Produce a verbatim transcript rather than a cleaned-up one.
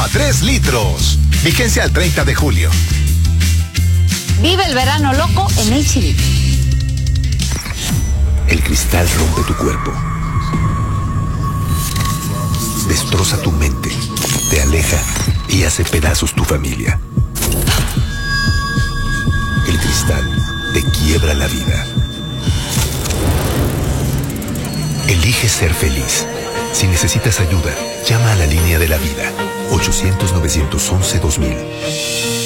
a tres litros. Vigencia al treinta de julio. Vive el verano loco en H D. El cristal rompe tu cuerpo. Destroza tu mente, te aleja y hace pedazos tu familia. El cristal te quiebra la vida. Elige ser feliz. Si necesitas ayuda, llama a la línea de la vida. ochocientos, novecientos once, dos mil.